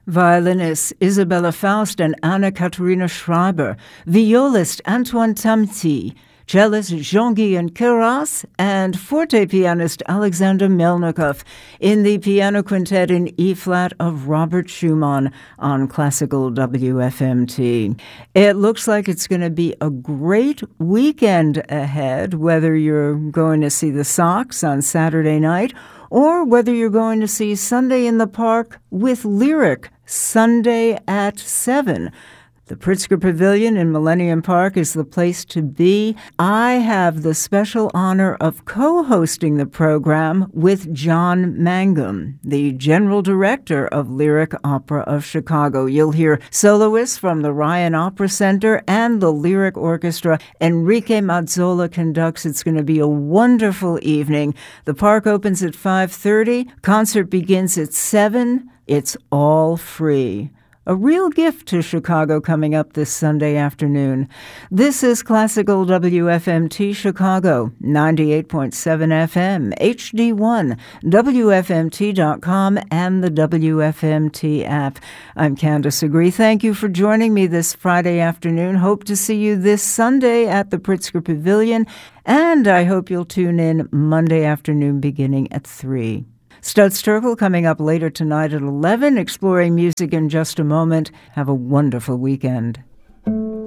Violinists Isabella Faust and Anna-Katharina Schreiber, violist Antoine Tamti, cellist Jean-Guy Keras, and forte pianist Alexander Melnikov in the piano quintet in E-flat of Robert Schumann on Classical WFMT. It looks like it's going to be a great weekend ahead, whether you're going to see the Sox on Saturday night or whether you're going to see Sunday in the Park with Lyric Sunday at 7. The Pritzker Pavilion in Millennium Park is the place to be. I have the special honor of co-hosting the program with John Mangum, the General Director of Lyric Opera of Chicago. You'll hear soloists from the Ryan Opera Center and the Lyric Orchestra. Enrique Mazzola conducts. It's going to be a wonderful evening. The park opens at 5:30. Concert begins at 7. It's all free. A real gift to Chicago coming up this Sunday afternoon. This is Classical WFMT Chicago, 98.7 FM, HD1, WFMT.com, and the WFMT app. I'm Candace Agree. Thank you for joining me this Friday afternoon. Hope to see you this Sunday at the Pritzker Pavilion, and I hope you'll tune in Monday afternoon beginning at 3. Studs Terkel coming up later tonight at 11, exploring music in just a moment. Have a wonderful weekend.